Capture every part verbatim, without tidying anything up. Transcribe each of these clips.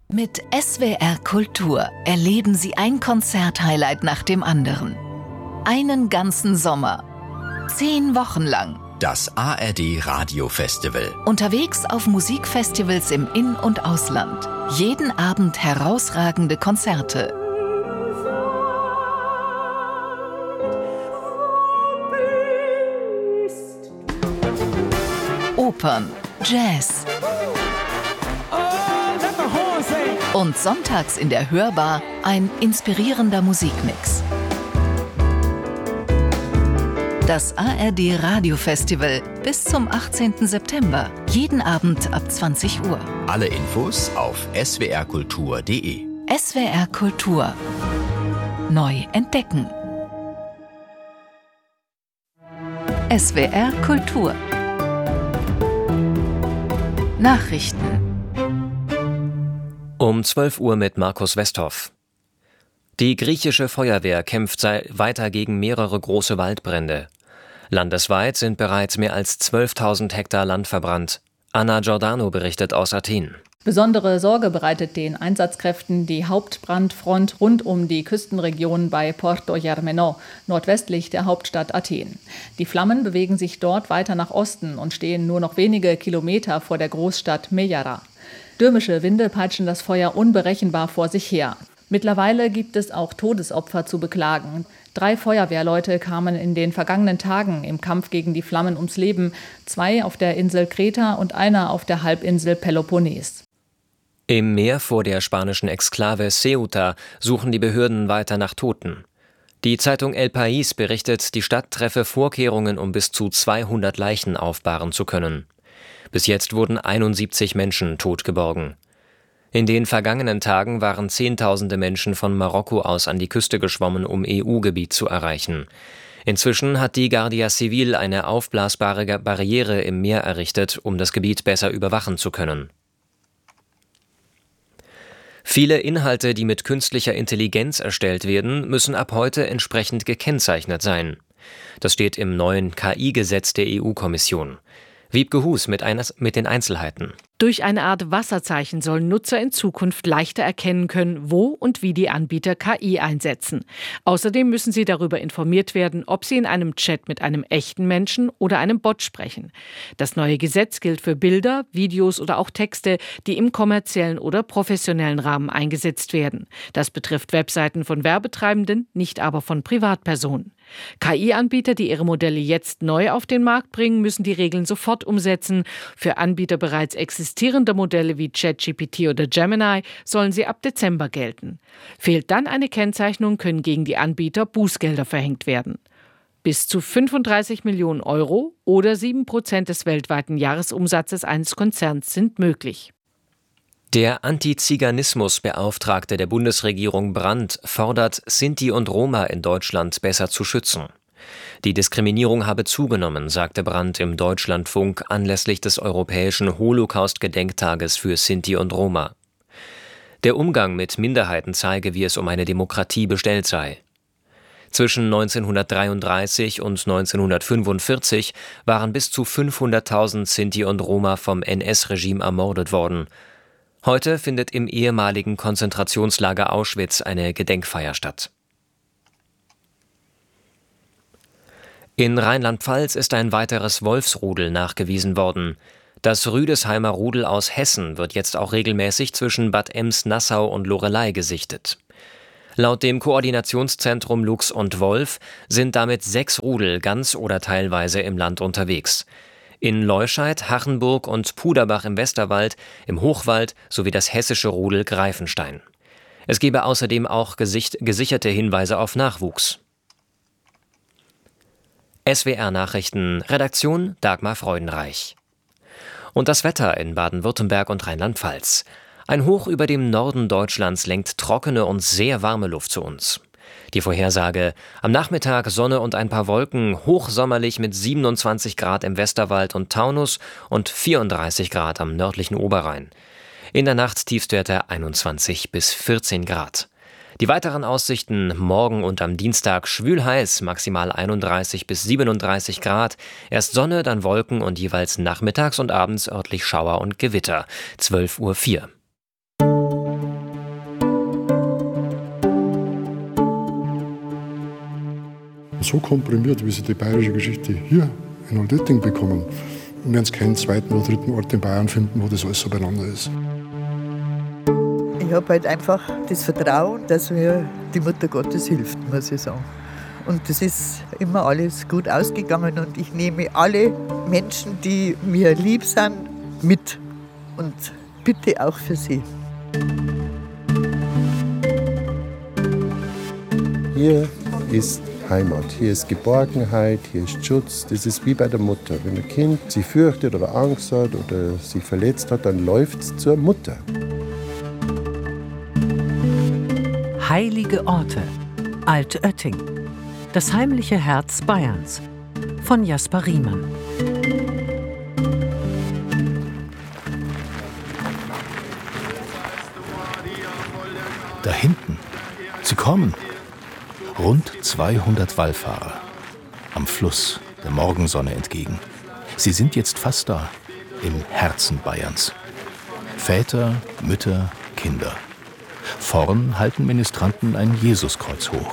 Mit S W R Kultur erleben Sie ein Konzerthighlight nach dem anderen. Einen ganzen Sommer. Zehn Wochen lang. Das A R D Radio Festival. Unterwegs auf Musikfestivals im In- und Ausland. Jeden Abend herausragende Konzerte. Opern, Jazz. Und sonntags in der Hörbar ein inspirierender Musikmix. Das A R D Radio Festival bis zum achtzehnten September. Jeden Abend ab zwanzig Uhr. Alle Infos auf s w r kultur punkt d e. S W R Kultur. Neu entdecken. S W R Kultur. Nachrichten. Um zwölf Uhr mit Markus Westhoff. Die griechische Feuerwehr kämpft weiter gegen mehrere große Waldbrände. Landesweit sind bereits mehr als zwölftausend Hektar Land verbrannt. Anna Giordano berichtet aus Athen. Besondere Sorge bereitet den Einsatzkräften die Hauptbrandfront rund um die Küstenregion bei Porto Germano, nordwestlich der Hauptstadt Athen. Die Flammen bewegen sich dort weiter nach Osten und stehen nur noch wenige Kilometer vor der Großstadt Mejara. Stürmische Winde peitschen das Feuer unberechenbar vor sich her. Mittlerweile gibt es auch Todesopfer zu beklagen. Drei Feuerwehrleute kamen in den vergangenen Tagen im Kampf gegen die Flammen ums Leben, zwei auf der Insel Kreta und einer auf der Halbinsel Peloponnes. Im Meer vor der spanischen Exklave Ceuta suchen die Behörden weiter nach Toten. Die Zeitung El País berichtet, die Stadt treffe Vorkehrungen, um bis zu zweihundert Leichen aufbahren zu können. Bis jetzt wurden einundsiebzig Menschen tot geborgen. In den vergangenen Tagen waren Zehntausende Menschen von Marokko aus an die Küste geschwommen, um E U-Gebiet zu erreichen. Inzwischen hat die Guardia Civil eine aufblasbare Barriere im Meer errichtet, um das Gebiet besser überwachen zu können. Viele Inhalte, die mit künstlicher Intelligenz erstellt werden, müssen ab heute entsprechend gekennzeichnet sein. Das steht im neuen K I-Gesetz der E U-Kommission. Wiebke Hus mit, eines, mit den Einzelheiten. Durch eine Art Wasserzeichen sollen Nutzer in Zukunft leichter erkennen können, wo und wie die Anbieter K I einsetzen. Außerdem müssen sie darüber informiert werden, ob sie in einem Chat mit einem echten Menschen oder einem Bot sprechen. Das neue Gesetz gilt für Bilder, Videos oder auch Texte, die im kommerziellen oder professionellen Rahmen eingesetzt werden. Das betrifft Webseiten von Werbetreibenden, nicht aber von Privatpersonen. K I-Anbieter, die ihre Modelle jetzt neu auf den Markt bringen, müssen die Regeln sofort umsetzen. Für Anbieter bereits existierender Modelle wie ChatGPT oder Gemini sollen sie ab Dezember gelten. Fehlt dann eine Kennzeichnung, können gegen die Anbieter Bußgelder verhängt werden. Bis zu fünfunddreißig Millionen Euro oder sieben Prozent des weltweiten Jahresumsatzes eines Konzerns sind möglich. Der Antiziganismusbeauftragte der Bundesregierung Brandt fordert, Sinti und Roma in Deutschland besser zu schützen. Die Diskriminierung habe zugenommen, sagte Brandt im Deutschlandfunk anlässlich des europäischen Holocaust-Gedenktages für Sinti und Roma. Der Umgang mit Minderheiten zeige, wie es um eine Demokratie bestellt sei. Zwischen neunzehnhundertdreiunddreißig und neunzehnhundertfünfundvierzig waren bis zu fünfhunderttausend Sinti und Roma vom N S-Regime ermordet worden. Heute findet im ehemaligen Konzentrationslager Auschwitz eine Gedenkfeier statt. In Rheinland-Pfalz ist ein weiteres Wolfsrudel nachgewiesen worden. Das Rüdesheimer Rudel aus Hessen wird jetzt auch regelmäßig zwischen Bad Ems-Nassau und Loreley gesichtet. Laut dem Koordinationszentrum Luchs und Wolf sind damit sechs Rudel ganz oder teilweise im Land unterwegs. In Leuscheid, Hachenburg und Puderbach im Westerwald, im Hochwald sowie das hessische Rudel Greifenstein. Es gebe außerdem auch gesicht- gesicherte Hinweise auf Nachwuchs. S W R-Nachrichten, Redaktion Dagmar Freudenreich. Und das Wetter in Baden-Württemberg und Rheinland-Pfalz. Ein Hoch über dem Norden Deutschlands lenkt trockene und sehr warme Luft zu uns. Die Vorhersage: am Nachmittag Sonne und ein paar Wolken, hochsommerlich mit siebenundzwanzig Grad im Westerwald und Taunus und vierunddreißig Grad am nördlichen Oberrhein. In der Nacht Tiefstwerte einundzwanzig bis vierzehn Grad. Die weiteren Aussichten: morgen und am Dienstag schwül heiß, maximal einunddreißig bis siebenunddreißig Grad. Erst Sonne, dann Wolken und jeweils nachmittags und abends örtlich Schauer und Gewitter. zwölf Uhr vier. So komprimiert, wie sie die bayerische Geschichte hier in Altötting bekommen, wir werden es keinen zweiten oder dritten Ort in Bayern finden, wo das alles so beieinander ist. Ich habe halt einfach das Vertrauen, dass mir die Mutter Gottes hilft, muss ich sagen. Und das ist immer alles gut ausgegangen und ich nehme alle Menschen, die mir lieb sind, mit und bitte auch für sie. Hier ist Heimat, hier ist Geborgenheit, hier ist Schutz. Das ist wie bei der Mutter. Wenn ein Kind sich fürchtet oder Angst hat oder sich verletzt hat, dann läuft es zur Mutter. Heilige Orte. Altötting. Das heimliche Herz Bayerns. Von Jasper Riemann. Da hinten. Sie kommen. Rund zweihundert Wallfahrer. Am Fluss der Morgensonne entgegen. Sie sind jetzt fast da. Im Herzen Bayerns. Väter, Mütter, Kinder. Vorn halten Ministranten ein Jesuskreuz hoch.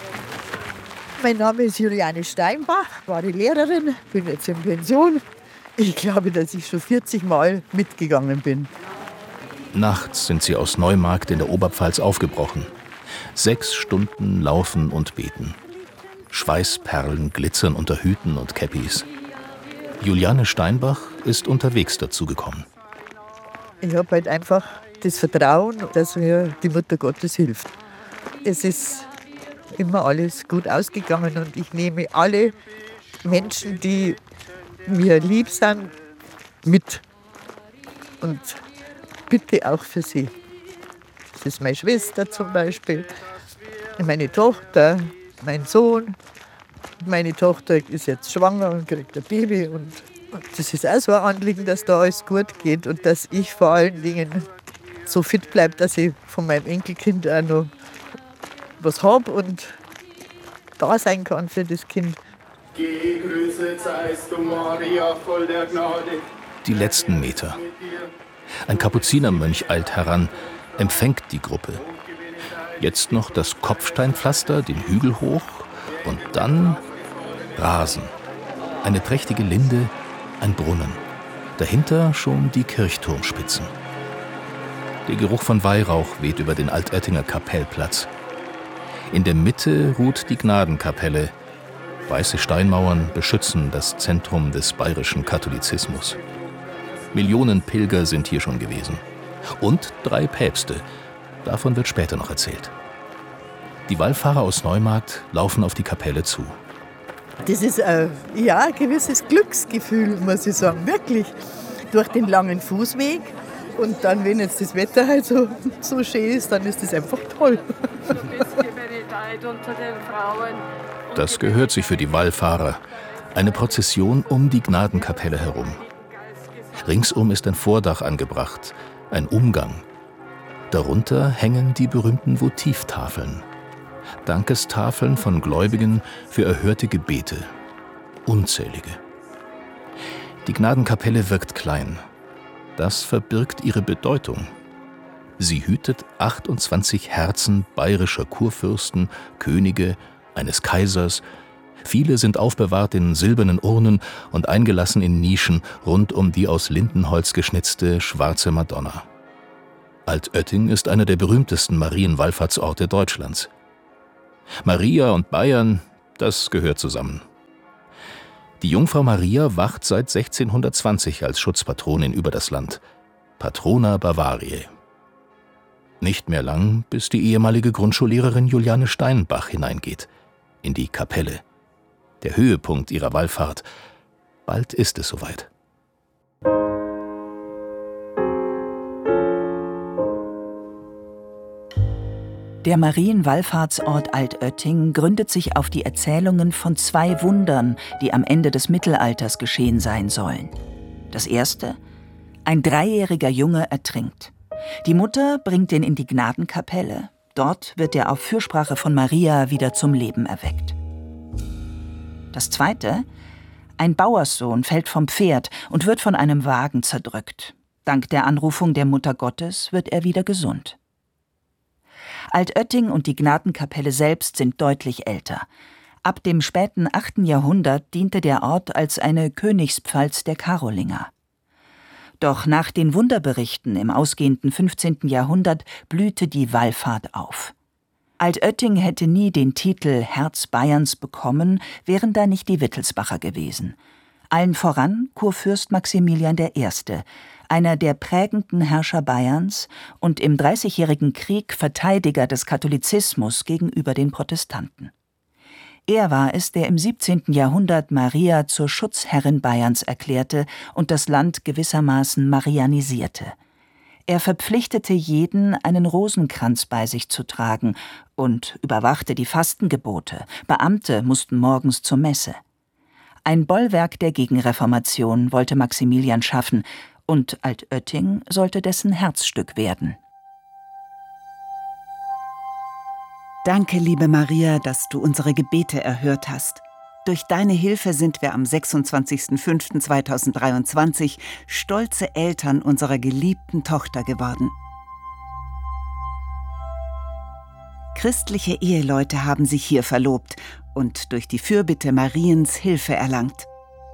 Mein Name ist Juliane Steinbach, war die Lehrerin, bin jetzt in Pension. Ich glaube, dass ich schon vierzig Mal mitgegangen bin. Nachts sind sie aus Neumarkt in der Oberpfalz aufgebrochen. Sechs Stunden laufen und beten. Schweißperlen glitzern unter Hüten und Käppis. Juliane Steinbach ist unterwegs dazugekommen. Ich habe halt einfach das Vertrauen, dass mir die Mutter Gottes hilft. Es ist immer alles gut ausgegangen und ich nehme alle Menschen, die mir lieb sind, mit und bitte auch für sie. Das ist meine Schwester zum Beispiel, meine Tochter, mein Sohn. Meine Tochter ist jetzt schwanger und kriegt ein Baby und das ist auch so ein Anliegen, dass da alles gut geht und dass ich vor allen Dingen so fit bleibe, dass ich von meinem Enkelkind auch noch was habe und da sein kann für das Kind. Gegrüßet seist du, Maria, voll der Gnade. Die letzten Meter. Ein Kapuzinermönch eilt heran, empfängt die Gruppe. Jetzt noch das Kopfsteinpflaster, den Hügel hoch und dann Rasen. Eine prächtige Linde, ein Brunnen. Dahinter schon die Kirchturmspitzen. Der Geruch von Weihrauch weht über den Altöttinger Kapellplatz. In der Mitte ruht die Gnadenkapelle. Weiße Steinmauern beschützen das Zentrum des bayerischen Katholizismus. Millionen Pilger sind hier schon gewesen. Und drei Päpste. Davon wird später noch erzählt. Die Wallfahrer aus Neumarkt laufen auf die Kapelle zu. Das ist ein, ja, ein gewisses Glücksgefühl, muss ich sagen, wirklich. Durch den langen Fußweg und dann, wenn jetzt das Wetter halt so, so schön ist, dann ist das einfach toll. Das gehört sich für die Wallfahrer. Eine Prozession um die Gnadenkapelle herum. Ringsum ist ein Vordach angebracht, ein Umgang. Darunter hängen die berühmten Votivtafeln. Dankestafeln von Gläubigen für erhörte Gebete. Unzählige. Die Gnadenkapelle wirkt klein. Das verbirgt ihre Bedeutung. Sie hütet achtundzwanzig Herzen bayerischer Kurfürsten, Könige, eines Kaisers. Viele sind aufbewahrt in silbernen Urnen und eingelassen in Nischen rund um die aus Lindenholz geschnitzte schwarze Madonna. Altötting ist einer der berühmtesten Marienwallfahrtsorte Deutschlands. Maria und Bayern, das gehört zusammen. Die Jungfrau Maria wacht seit sechzehnhundertzwanzig als Schutzpatronin über das Land. Patrona Bavariae. Nicht mehr lang, bis die ehemalige Grundschullehrerin Juliane Steinbach hineingeht. In die Kapelle. Der Höhepunkt ihrer Wallfahrt. Bald ist es soweit. Der Marienwallfahrtsort Altötting gründet sich auf die Erzählungen von zwei Wundern, die am Ende des Mittelalters geschehen sein sollen. Das erste: Ein dreijähriger Junge ertrinkt. Die Mutter bringt ihn in die Gnadenkapelle. Dort wird er auf Fürsprache von Maria wieder zum Leben erweckt. Das zweite: Ein Bauerssohn fällt vom Pferd und wird von einem Wagen zerdrückt. Dank der Anrufung der Mutter Gottes wird er wieder gesund. Altötting und die Gnadenkapelle selbst sind deutlich älter. Ab dem späten achten Jahrhundert diente der Ort als eine Königspfalz der Karolinger. Doch nach den Wunderberichten im ausgehenden fünfzehnten Jahrhundert blühte die Wallfahrt auf. Altötting hätte nie den Titel Herz Bayerns bekommen, wären da nicht die Wittelsbacher gewesen. Allen voran Kurfürst Maximilian der Erste., einer der prägenden Herrscher Bayerns und im Dreißigjährigen Krieg Verteidiger des Katholizismus gegenüber den Protestanten. Er war es, der im siebzehnten Jahrhundert Maria zur Schutzherrin Bayerns erklärte und das Land gewissermaßen marianisierte. Er verpflichtete jeden, einen Rosenkranz bei sich zu tragen und überwachte die Fastengebote. Beamte mussten morgens zur Messe. Ein Bollwerk der Gegenreformation wollte Maximilian schaffen, und Altötting sollte dessen Herzstück werden. Danke, liebe Maria, dass du unsere Gebete erhört hast. Durch deine Hilfe sind wir am sechsundzwanzigsten fünften zweitausenddreiundzwanzig stolze Eltern unserer geliebten Tochter geworden. Christliche Eheleute haben sich hier verlobt und durch die Fürbitte Mariens Hilfe erlangt.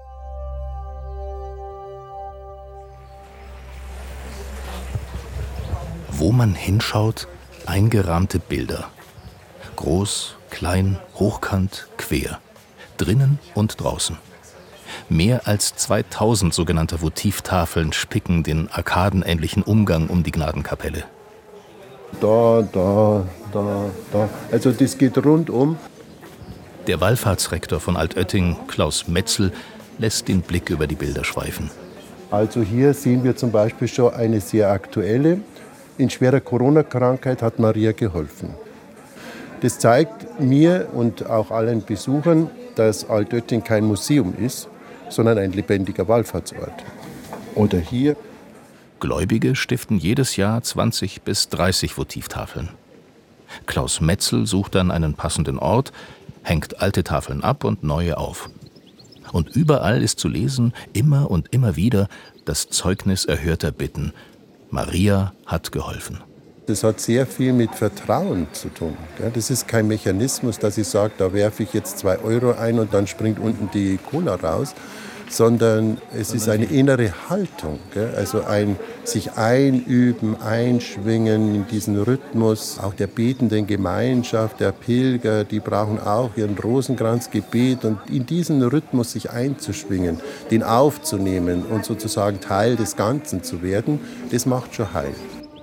Wo man hinschaut, eingerahmte Bilder. Groß, klein, hochkant, quer. Drinnen und draußen. Mehr als zweitausend sogenannte Votivtafeln spicken den arkadenähnlichen Umgang um die Gnadenkapelle. Da, da, da, da. Also das geht rundum. Der Wallfahrtsrektor von Altötting, Klaus Metzel, lässt den Blick über die Bilder schweifen. Also hier sehen wir zum Beispiel schon eine sehr aktuelle. In schwerer Corona-Krankheit hat Maria geholfen. Das zeigt mir und auch allen Besuchern, dass Altötting kein Museum ist, sondern ein lebendiger Wallfahrtsort. Oder hier. Gläubige stiften jedes Jahr zwanzig bis dreißig Votivtafeln. Klaus Metzel sucht dann einen passenden Ort, hängt alte Tafeln ab und neue auf. Und überall ist zu lesen, immer und immer wieder, das Zeugnis erhörter Bitten. Maria hat geholfen. Das hat sehr viel mit Vertrauen zu tun. Das ist kein Mechanismus, dass ich sage, da werfe ich jetzt zwei Euro ein und dann springt unten die Cola raus, sondern es ist eine innere Haltung. Also ein sich einüben, einschwingen in diesen Rhythmus. Auch der betenden Gemeinschaft, der Pilger, die brauchen auch ihren Rosenkranzgebet und in diesen Rhythmus sich einzuschwingen, den aufzunehmen und sozusagen Teil des Ganzen zu werden, das macht schon Heil.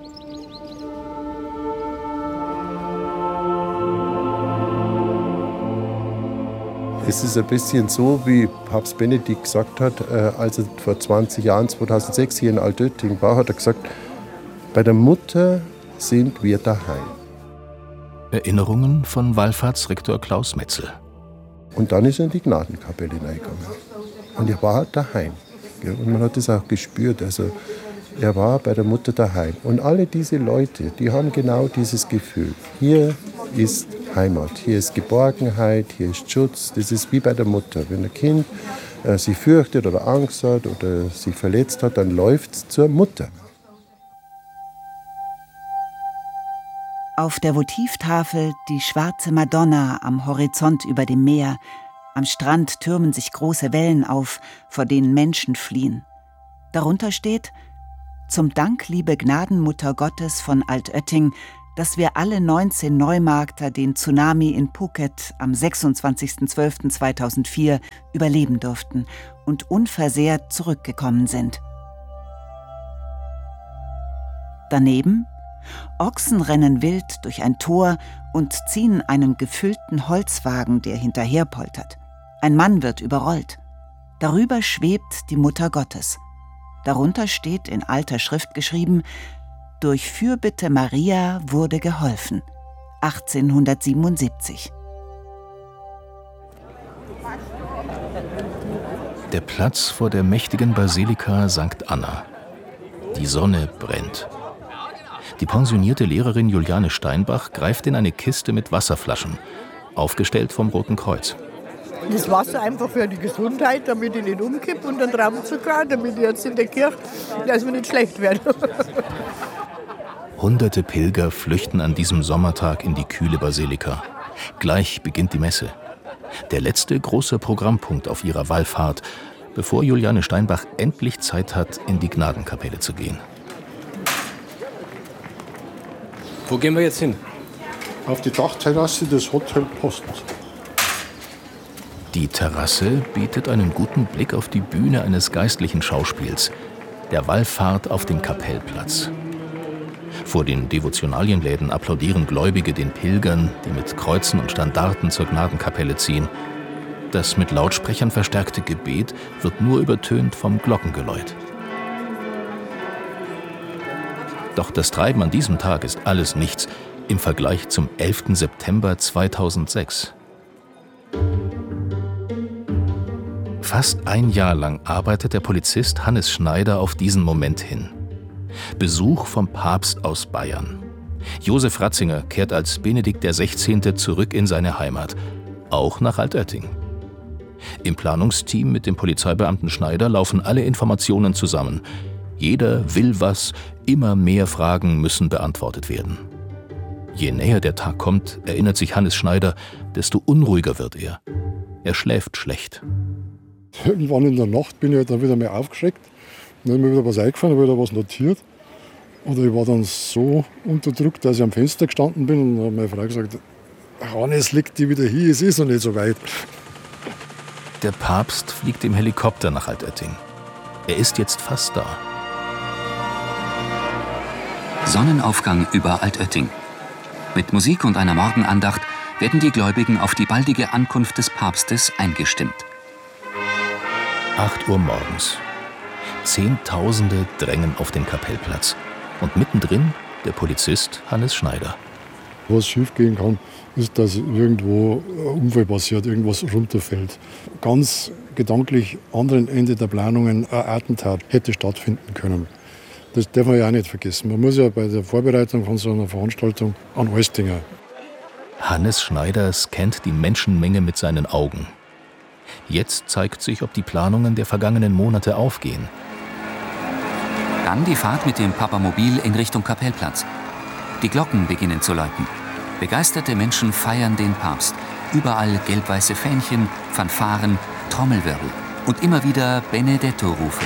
Es ist ein bisschen so, wie Papst Benedikt gesagt hat, äh, als er vor zwanzig Jahren, zweitausendsechs, hier in Altötting war, hat er gesagt, bei der Mutter sind wir daheim. Erinnerungen von Wallfahrtsrektor Klaus Metzel. Und dann ist er in die Gnadenkapelle hineingegangen. Und er war halt daheim. Gell? Und man hat das auch gespürt. Also er war bei der Mutter daheim. Und alle diese Leute, die haben genau dieses Gefühl. Hier ist Heimat, hier ist Geborgenheit, hier ist Schutz. Das ist wie bei der Mutter. Wenn ein Kind äh, sich fürchtet oder Angst hat oder sich verletzt hat, dann läuft es zur Mutter. Auf der Votivtafel die schwarze Madonna am Horizont über dem Meer. Am Strand türmen sich große Wellen auf, vor denen Menschen fliehen. Darunter steht: Zum Dank, liebe Gnadenmutter Gottes von Altötting, dass wir alle neunzehn Neumarkter den Tsunami in Phuket am sechsundzwanzigsten zwölften zweitausendvier überleben durften und unversehrt zurückgekommen sind. Daneben: Ochsen rennen wild durch ein Tor und ziehen einen gefüllten Holzwagen, der hinterherpoltert. Ein Mann wird überrollt. Darüber schwebt die Mutter Gottes. Darunter steht in alter Schrift geschrieben: Durch Fürbitte Maria wurde geholfen. achtzehnhundertsiebenundsiebzig. Der Platz vor der mächtigen Basilika Sankt Anna. Die Sonne brennt. Die pensionierte Lehrerin Juliane Steinbach greift in eine Kiste mit Wasserflaschen, aufgestellt vom Roten Kreuz. Das Wasser einfach für die Gesundheit, damit ich nicht umkippe und dann Traubenzucker, damit ich jetzt in der Kirche, dass mir nicht schlecht wird. Hunderte Pilger flüchten an diesem Sommertag in die kühle Basilika. Gleich beginnt die Messe. Der letzte große Programmpunkt auf ihrer Wallfahrt, bevor Juliane Steinbach endlich Zeit hat, in die Gnadenkapelle zu gehen. Wo gehen wir jetzt hin? Auf die Dachterrasse des Hotel Post. Die Terrasse bietet einen guten Blick auf die Bühne eines geistlichen Schauspiels, der Wallfahrt auf dem Kapellplatz. Vor den Devotionalienläden applaudieren Gläubige den Pilgern, die mit Kreuzen und Standarten zur Gnadenkapelle ziehen. Das mit Lautsprechern verstärkte Gebet wird nur übertönt vom Glockengeläut. Doch das Treiben an diesem Tag ist alles nichts im Vergleich zum elften September zweitausendsechs. Fast ein Jahr lang arbeitet der Polizist Hannes Schneider auf diesen Moment hin. Besuch vom Papst aus Bayern. Josef Ratzinger kehrt als Benedikt der Sechzehnte zurück in seine Heimat, auch nach Altötting. Im Planungsteam mit dem Polizeibeamten Schneider laufen alle Informationen zusammen. Jeder will was, immer mehr Fragen müssen beantwortet werden. Je näher der Tag kommt, erinnert sich Hannes Schneider, desto unruhiger wird er. Er schläft schlecht. Irgendwann in der Nacht bin ich halt dann wieder mal aufgeschreckt. Dann ist mir wieder was eingefallen, habe wieder was notiert. Oder ich war dann so unter Druck, dass ich am Fenster gestanden bin und dann hat meine Frau gesagt, Hannes, leg dich wieder hier, es ist noch nicht so weit. Der Papst fliegt im Helikopter nach Altötting. Er ist jetzt fast da. Sonnenaufgang über Altötting. Mit Musik und einer Morgenandacht werden die Gläubigen auf die baldige Ankunft des Papstes eingestimmt. acht Uhr morgens. Zehntausende drängen auf den Kapellplatz. Und mittendrin der Polizist Hannes Schneider. Was schief gehen kann, ist, dass irgendwo ein Unfall passiert, irgendwas runterfällt. Ganz gedanklich anderen Ende der Planungen ein Attentat hätte stattfinden können. Das darf man ja auch nicht vergessen. Man muss ja bei der Vorbereitung von so einer Veranstaltung an alles denken. Hannes Schneider scannt die Menschenmenge mit seinen Augen. Jetzt zeigt sich, ob die Planungen der vergangenen Monate aufgehen. Dann die Fahrt mit dem Papamobil in Richtung Kapellplatz. Die Glocken beginnen zu läuten. Begeisterte Menschen feiern den Papst. Überall gelb-weiße Fähnchen, Fanfaren, Trommelwirbel und immer wieder Benedetto-Rufe.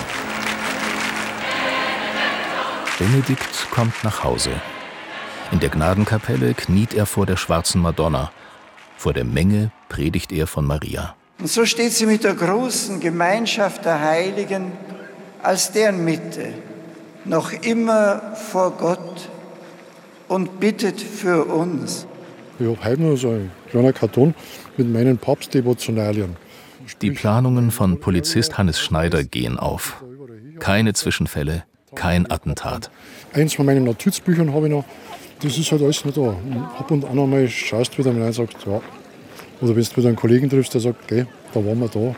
Benedikt kommt nach Hause. In der Gnadenkapelle kniet er vor der schwarzen Madonna. Vor der Menge predigt er von Maria. Und so steht sie mit der großen Gemeinschaft der Heiligen als deren Mitte noch immer vor Gott und bittet für uns. Ich habe heute noch so einen kleinen Karton mit meinen Papstdevotionalien. Die Planungen von Polizist Hannes Schneider gehen auf. Keine Zwischenfälle, kein Attentat. Eins von meinen Notizbüchern habe ich noch. Das ist halt alles nicht da. Und ab und an einmal schaust du wieder mal und sagst, ja. Oder wenn du wieder einen Kollegen triffst, der sagt, okay, da waren wir da.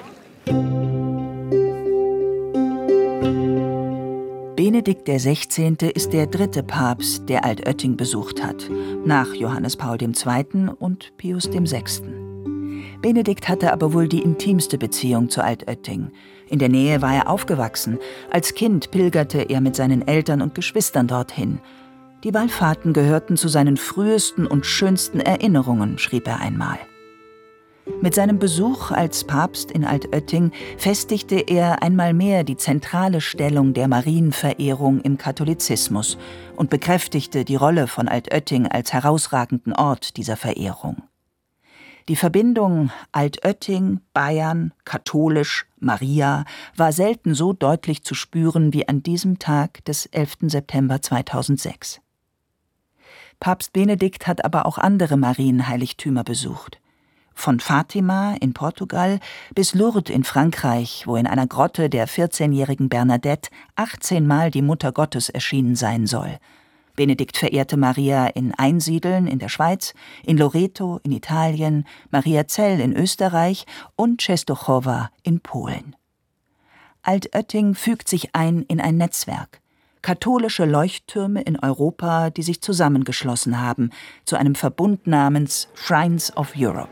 Benedikt der Sechzehnte ist der dritte Papst, der Altötting besucht hat, nach Johannes Paul der Zweite. und Pius der Sechste. Benedikt hatte aber wohl die intimste Beziehung zu Altötting. In der Nähe war er aufgewachsen. Als Kind pilgerte er mit seinen Eltern und Geschwistern dorthin. Die Wallfahrten gehörten zu seinen frühesten und schönsten Erinnerungen, schrieb er einmal. Mit seinem Besuch als Papst in Altötting festigte er einmal mehr die zentrale Stellung der Marienverehrung im Katholizismus und bekräftigte die Rolle von Altötting als herausragenden Ort dieser Verehrung. Die Verbindung Altötting, Bayern, katholisch, Maria war selten so deutlich zu spüren wie an diesem Tag des elften September zweitausendsechs. Papst Benedikt hat aber auch andere Marienheiligtümer besucht. Von Fatima in Portugal bis Lourdes in Frankreich, wo in einer Grotte der vierzehnjährigen Bernadette achtzehnmal die Mutter Gottes erschienen sein soll. Benedikt verehrte Maria in Einsiedeln in der Schweiz, in Loreto in Italien, Mariazell in Österreich und Częstochowa in Polen. Altötting fügt sich ein in ein Netzwerk. Katholische Leuchttürme in Europa, die sich zusammengeschlossen haben, zu einem Verbund namens Shrines of Europe.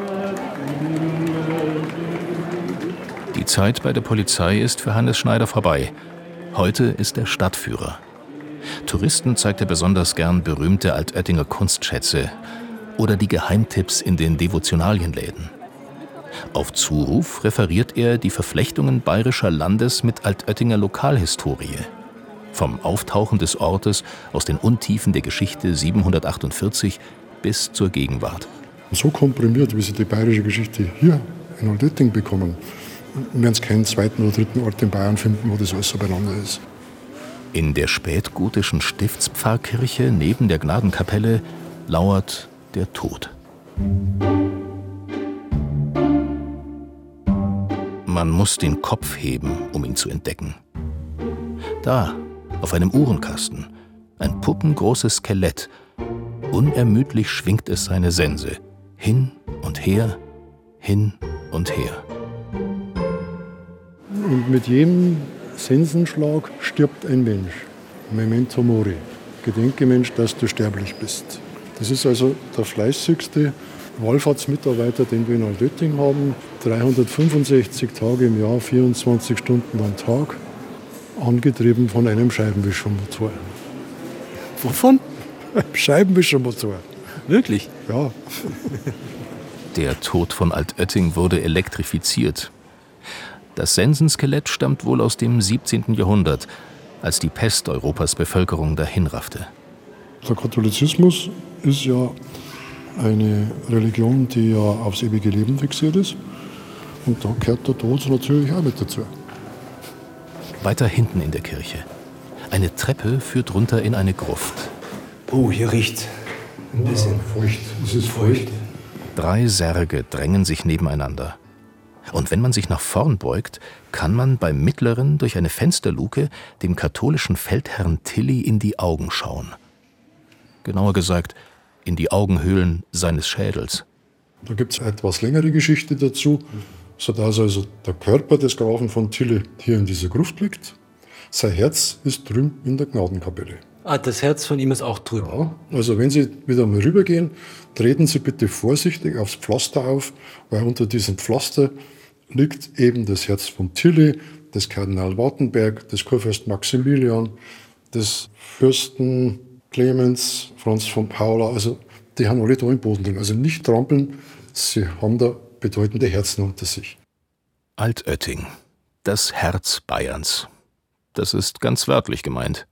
Die Zeit bei der Polizei ist für Hannes Schneider vorbei. Heute ist er Stadtführer. Touristen zeigt er besonders gern berühmte Altöttinger Kunstschätze oder die Geheimtipps in den Devotionalienläden. Auf Zuruf referiert er die Verflechtungen bayerischer Landes mit Altöttinger Lokalhistorie. Vom Auftauchen des Ortes aus den Untiefen der Geschichte siebenhundertachtundvierzig bis zur Gegenwart. So komprimiert, wie sie die bayerische Geschichte hier in Altötting bekommen, werden es keinen zweiten oder dritten Ort in Bayern finden, wo das alles so beieinander ist. In der spätgotischen Stiftspfarrkirche neben der Gnadenkapelle lauert der Tod. Man muss den Kopf heben, um ihn zu entdecken. Da, auf einem Uhrenkasten, ein puppengroßes Skelett. Unermüdlich schwingt es seine Sense. Hin und her, hin und her. Und mit jedem Sensenschlag stirbt ein Mensch. Memento mori. Gedenke, Mensch, dass du sterblich bist. Das ist also der fleißigste Wallfahrtsmitarbeiter, den wir in Altötting haben. dreihundertfünfundsechzig Tage im Jahr, vierundzwanzig Stunden am Tag, angetrieben von einem Scheibenwischermotor. Wovon? Scheibenwischermotor. Wirklich? Ja. Der Tod von Altötting wurde elektrifiziert. Das Sensenskelett stammt wohl aus dem siebzehnten Jahrhundert, als die Pest Europas Bevölkerung dahinraffte. Der Katholizismus ist ja eine Religion, die ja aufs ewige Leben fixiert ist. Und da gehört der Tod natürlich auch mit dazu. Weiter hinten in der Kirche. Eine Treppe führt runter in eine Gruft. Oh, hier riecht's. Ein bisschen. Ja, feucht. Es ist feucht. Drei Särge drängen sich nebeneinander. Und wenn man sich nach vorn beugt, kann man beim mittleren durch eine Fensterluke dem katholischen Feldherrn Tilly in die Augen schauen. Genauer gesagt, in die Augenhöhlen seines Schädels. Da gibt es eine etwas längere Geschichte dazu, sodass also der Körper des Grafen von Tilly hier in dieser Gruft liegt. Sein Herz ist drüben in der Gnadenkapelle. Ah, das Herz von ihm ist auch drüber. Ja, also wenn Sie wieder mal rübergehen, treten Sie bitte vorsichtig aufs Pflaster auf, weil unter diesem Pflaster liegt eben das Herz von Tilly, des Kardinal Wartenberg, des Kurfürst Maximilian, des Fürsten Clemens, Franz von Paula. Also die haben alle da im Boden drin. Also nicht trampeln, sie haben da bedeutende Herzen unter sich. Altötting, das Herz Bayerns. Das ist ganz wörtlich gemeint.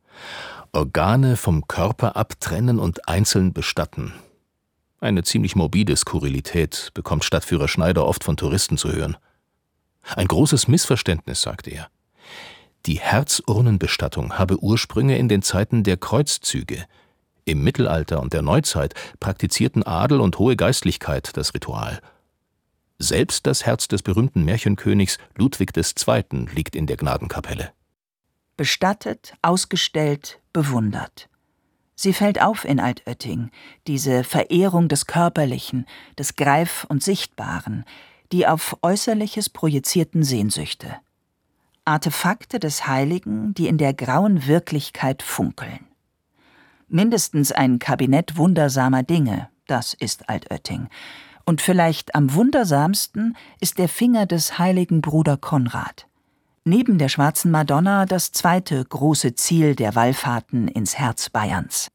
Organe vom Körper abtrennen und einzeln bestatten. Eine ziemlich morbide Skurrilität bekommt Stadtführer Schneider oft von Touristen zu hören. Ein großes Missverständnis, sagte er. Die Herzurnenbestattung habe Ursprünge in den Zeiten der Kreuzzüge. Im Mittelalter und der Neuzeit praktizierten Adel und hohe Geistlichkeit das Ritual. Selbst das Herz des berühmten Märchenkönigs Ludwig der Zweite liegt in der Gnadenkapelle. Bestattet, ausgestellt, bewundert. Sie fällt auf in Altötting, diese Verehrung des Körperlichen, des Greif- und Sichtbaren, die auf Äußerliches projizierten Sehnsüchte. Artefakte des Heiligen, die in der grauen Wirklichkeit funkeln. Mindestens ein Kabinett wundersamer Dinge, das ist Altötting. Und vielleicht am wundersamsten ist der Finger des heiligen Bruder Konrad. Neben der Schwarzen Madonna das zweite große Ziel der Wallfahrten ins Herz Bayerns.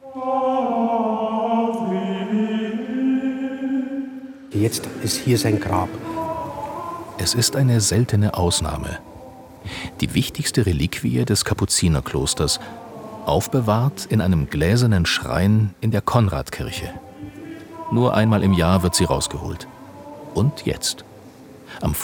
Jetzt ist hier sein Grab. Es ist eine seltene Ausnahme. Die wichtigste Reliquie des Kapuzinerklosters, aufbewahrt in einem gläsernen Schrein in der Konradkirche. Nur einmal im Jahr wird sie rausgeholt. Und jetzt. Am